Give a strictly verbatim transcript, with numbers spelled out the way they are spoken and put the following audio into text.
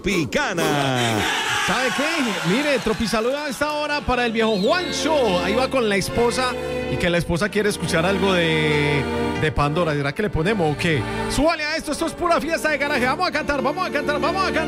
Tropicana. ¿Sabe qué? Mire, Tropisalud a esta hora para el viejo Juancho. Ahí va con la esposa y que la esposa quiere escuchar algo de, de Pandora. ¿Será que le ponemos o qué? Súbale a esto, esto es pura fiesta de garaje. Vamos a cantar, vamos a cantar, vamos a cantar.